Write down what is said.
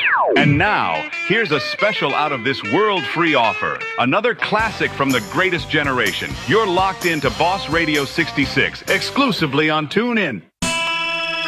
And now, here's a special out-of-this-world free offer. Another classic from the greatest generation. You're locked into Boss Radio 66, exclusively on TuneIn.